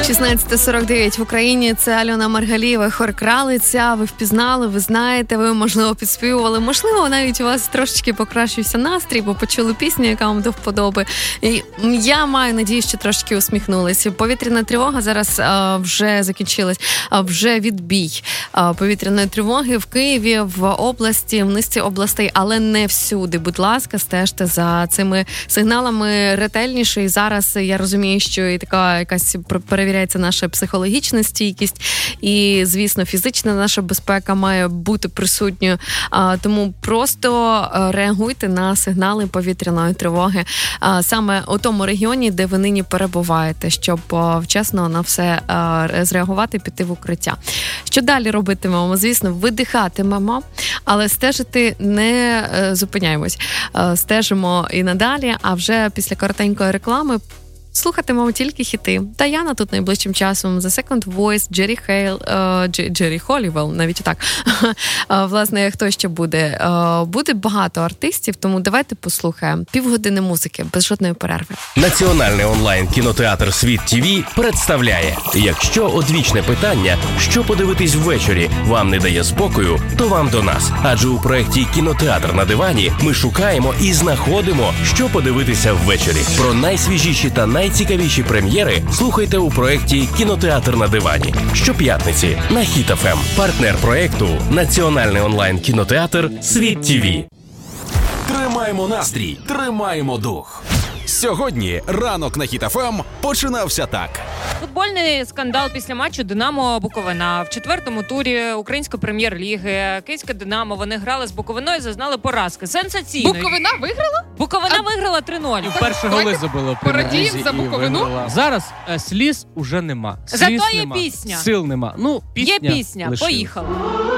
16:49 в Україні. Це Альона Маргалієва, хор «Кралиця». Ви впізнали, ви знаєте, ви, можливо, підспівували. Можливо, навіть у вас трошечки покращився настрій, бо почули пісню, яка вам до вподоби. І я маю надію, що трошки усміхнулися. Повітряна тривога зараз вже закінчилась, вже відбій повітряної тривоги в Києві, в області, в низці областей, але не всюди. Будь ласка, стежте за цими сигналами ретельніше. І зараз я розумію, що і така якась перевіряється наша психологічна стійкість і, звісно, фізична наша безпека має бути присутньою. Тому просто реагуйте на сигнали повітряної тривоги саме у тому регіоні, де ви нині перебуваєте, щоб вчасно на все зреагувати, піти в укриття. Що далі робитимемо? Звісно, видихатимемо, але стежити не зупиняємось. Стежимо і надалі, а вже після коротенької реклами слухатимемо тільки хіти. Даяна тут найближчим часом, The Second Voice, Джері Холівелл, навіть так. Власне, хто ще буде? Буде багато артистів, тому давайте послухаємо. Півгодини музики, без жодної перерви. Національний онлайн-кінотеатр «Світ ТВ» представляє: якщо одвічне питання, що подивитись ввечері, вам не дає спокою, то вам до нас. Адже у проєкті «Кінотеатр на дивані» ми шукаємо і знаходимо, що подивитися ввечері. Про найсвіжіші та найцікавіші прем'єри слухайте у проєкті «Кінотеатр на дивані» щоп'ятниці на Хіт ФМ. Партнер проєкту – Національний онлайн-кінотеатр «Світ ТВ». Тримаємо настрій, тримаємо дух. Сьогодні ранок на Хіт ФМ починався так. Футбольний скандал після матчу «Динамо-Буковина». В четвертому турі Української прем'єр-ліги Київське «Динамо», вони грали з Буковиною, зазнали поразки. Сенсаційно. Буковина виграла? Буковина виграла 3-0. Перші голи забила. Порадіємо за Буковину. Зараз сліз уже нема. Сліз Зато є нема. пісня. Сил нема. Ну, пісня Є пісня. лишилась. Поїхали.